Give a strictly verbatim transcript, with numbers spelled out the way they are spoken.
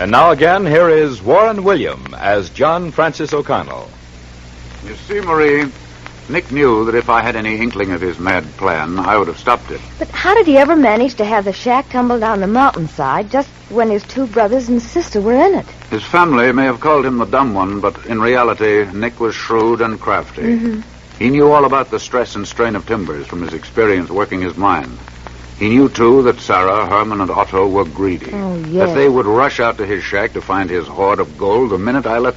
And now again, here is Warren William as John Francis O'Connell. You see, Marie, Nick knew that if I had any inkling of his mad plan, I would have stopped it. But how did he ever manage to have the shack tumble down the mountainside just when his two brothers and sister were in it? His family may have called him the dumb one, but in reality, Nick was shrewd and crafty. Mm-hmm. He knew all about the stress and strain of timbers from his experience working his mine. He knew, too, that Sarah, Herman, and Otto were greedy. Oh, yes. That they would rush out to his shack to find his hoard of gold the minute I let